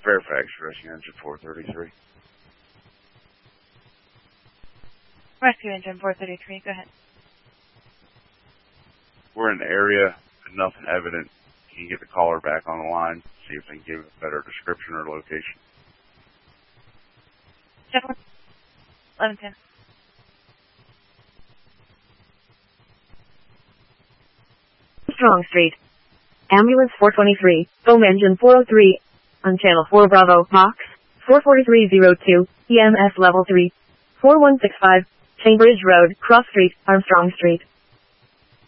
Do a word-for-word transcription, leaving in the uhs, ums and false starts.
Fairfax, rescue engine four thirty-three. Rescue engine four thirty-three, go ahead. We're in the area, but nothing evident. Can you get the caller back on the line, see if they can give a better description or location? eleven ten. Strong Street. Ambulance four twenty-three, foam engine four oh three, on channel four Bravo, Box, four forty-three oh two, E M S level three, four one six five, Cambridge Road, Cross Street, Armstrong Street.